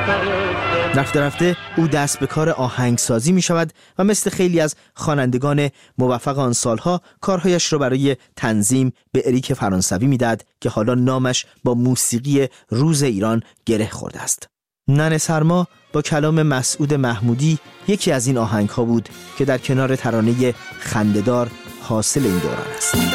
رفته رفته او دست به کار آهنگسازی می شود و مثل خیلی از خوانندگان موفق آن سالها کارهایش را برای تنظیم به اریک فرانسوی می داد که حالا نامش با موسیقی روز ایران گره خورده است. ننه سرما با کلام مسعود محمودی یکی از این آهنگ‌ها بود که در کنار ترانه خنده‌دار حاصل این دوران است.